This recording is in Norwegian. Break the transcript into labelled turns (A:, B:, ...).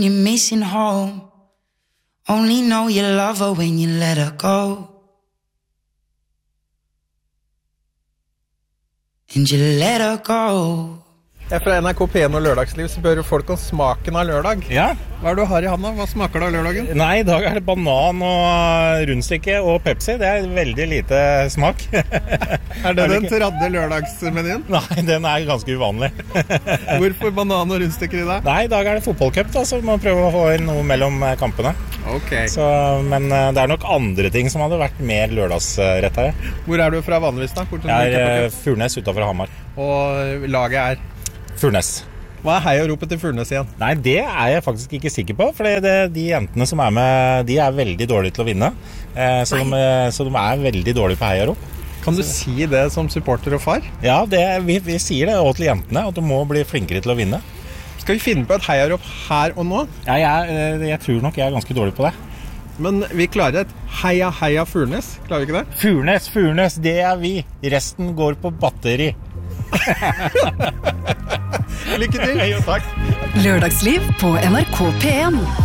A: You're missing home. Only know you love her when you let her go. And you let her go.
B: Fra NRK P1 og Lørdagsliv spør folk om smaken av lørdag.
C: Ja.
B: Hva du har i handa? Hva smaker det av lørdagen?
C: Nei, I dag det banan og rundstykke og Pepsi. Det veldig lite smak.
B: Det den tredje lørdagsmenyen?
C: Nei, den ganske uvanlig.
B: Hvorfor banan og rundstykker I dag?
C: Nei, I dag det fotballcup, da, så vi må prøve å få inn noe mellom kampene.
B: Okay.
C: Så, men det nok andre ting som hadde vært mer lørdagsrettere.
B: Hvor du fra vanligvis da?
C: Jeg Furnes utenfor Hamar.
B: Og laget
C: Furnes.
B: Hva heiaropet til Furnes igjen?
C: Nei, det jeg faktisk ikke sikker på, for de jentene som med, de veldig dårlige til å vinne. Så de veldig dårlige på heiarop.
B: Kan du si det som supporter og far?
C: Ja, vi sier det også til jentene, at de må bli flinkere til å vinne.
B: Skal vi finne på et heiarop her og nå?
C: Ja, jeg tror nok jeg ganske dårlig på det.
B: Men vi klarer et heia, heia Furnes, klarer vi ikke det?
C: Furnes, det vi. Resten går på batteri.
B: Lykke til!
C: Jo, takk.
D: Lørdagsliv på NRK P1.